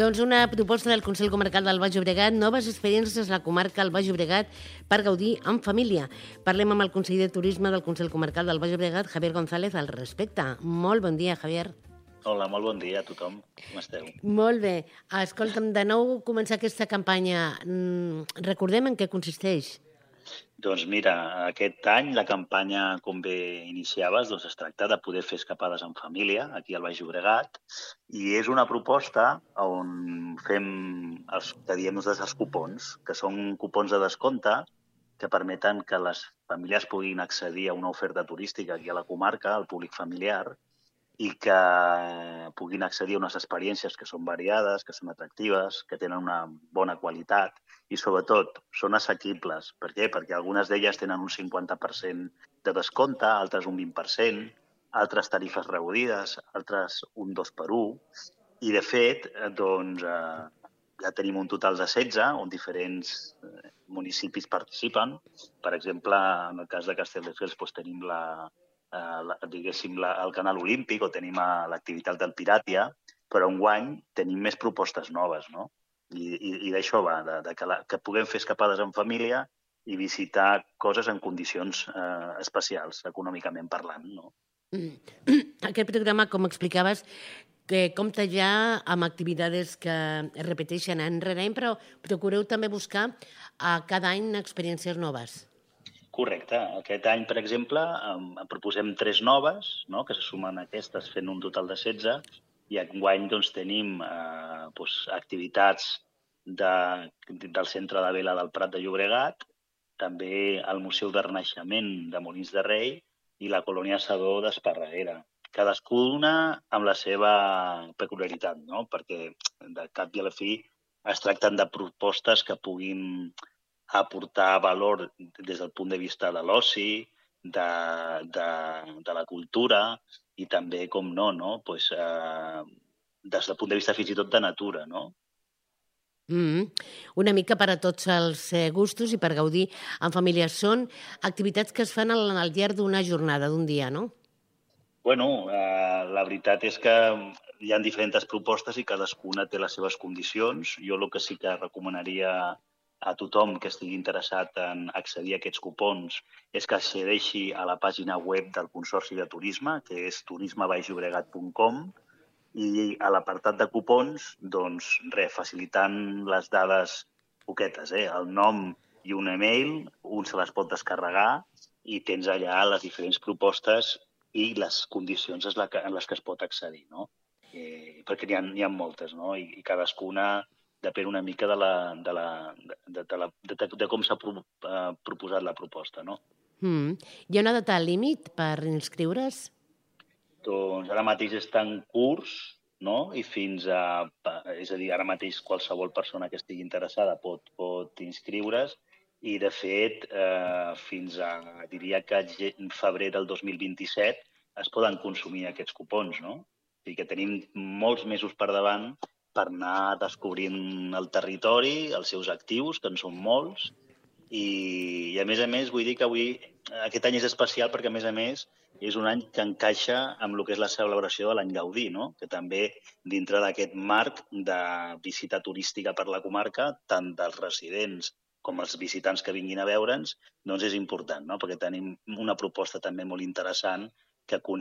Doncs una proposta del Consell Comarcal del Baix Llobregat, noves experiències a la comarca del Baix Llobregat per gaudir en família. Parlem amb el conseller de Turisme del Consell Comarcal del Baix Llobregat, Javier González, al respecte. Molt bon dia, Javier. Hola, molt bon dia a tothom. Com esteu? Molt bé. Escolta'm, de nou començar aquesta campanya. Recordem en què consisteix. Doncs mira, aquest any la campanya, com bé iniciaves, es tracta de poder fer escapades en família, aquí al Baix Llobregat, i és una proposta on fem els que diem els cupons, que són cupons de descompte que permeten que les famílies puguin accedir a una oferta turística aquí a la comarca, al públic familiar, i que puguin accedir a unes experiències que són variades, que són atractives, que tenen una bona qualitat i, sobretot, són assequibles. Per què? Perquè algunes d'elles tenen un 50% de descompte, altres un 20%, altres tarifes reduïdes, altres un 2 per 1. I, de fet, ja tenim un total de 16, on diferents municipis participen. Per exemple, en el cas de Castelldefels tenim el canal olímpic o tenim l'activitat del Piràtia, però enguany tenim més propostes noves, no? I d'això va, que puguem fer escapades en família i visitar coses en condicions especials, econòmicament parlant, no? Aquest programa, com explicaves, que compta ja amb activitats que es repeteixen any rere any, però procureu també buscar cada any experiències noves. Correcte. Aquest any, per exemple, proposem 3 noves, no?, que se sumen a aquestes fent un total de 16, i enguany tenim activitats del Centre de Vela del Prat de Llobregat, també el Museu de Renaixement de Molins de Rei i la Colònia Sedó d'Esparreguera. Cadascuna amb la seva peculiaritat, no?, perquè de cap i a la fi es tracten de propostes que puguin aportar valor des del punt de vista de l'oci, de la cultura i també, com no, des del punt de vista fins i tot de natura, no? Una mica per a tots els gustos i per gaudir en família. Són activitats que es fan al llarg d'una jornada, d'un dia, no? Bueno, la veritat és que hi ha diferents propostes i cadascuna té les seves condicions. Jo el que sí que recomanaria a tothom que estigui interessat en accedir a aquests cupons és que accedeixi a la pàgina web del Consorci de Turisme, que és turismebaixllobregat.com, i a l'apartat de cupons, facilitant les dades poquetes, el nom i un email, un se les pot descarregar i tens allà les diferents propostes i les condicions en les que es pot accedir, no? Perquè n'hi ha moltes, no? I cadascuna depèn una mica de com s'ha proposat la proposta, no? Hi ha una data límit per inscriure's? Doncs ara mateix està en curs, no? I fins a... És a dir, ara mateix qualsevol persona que estigui interessada pot inscriure's i, de fet, fins a, diria que febrer del 2027 es poden consumir aquests cupons, no? O sigui que tenim molts mesos per davant per anar descobrint el territori, els seus actius, que en són molts, i a més, vull dir que aquest any és especial perquè, a més, és un any que encaixa amb el que és la celebració de l'any Gaudí, no? Que també, dintre d'aquest marc de visita turística per la comarca, tant dels residents com els visitants que vinguin a veure'ns, és important, no? Perquè tenim una proposta també molt interessant que